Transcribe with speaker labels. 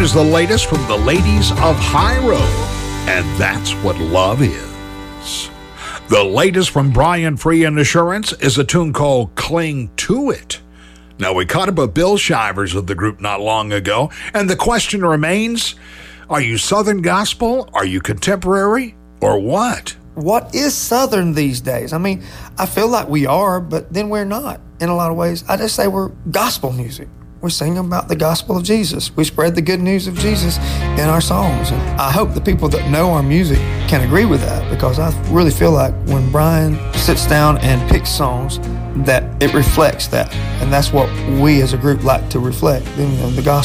Speaker 1: Here's the latest from the ladies of High Road, and that's what love is. The latest from Brian Free and Assurance is a tune called Cling to It. Now, we caught up with Bill Shivers of the group not long ago, and the question remains, are you Southern gospel, are you contemporary, or what?
Speaker 2: What is Southern these days? I mean, I feel like we are, but then we're not in a lot of ways. I just say we're gospel music. We sing about the gospel of Jesus. We spread the good news of Jesus in our songs. And I hope the people that know our music can agree with that, because I really feel like when Brian sits down and picks songs, that it reflects that. And that's what we as a group like to reflect, the gospel.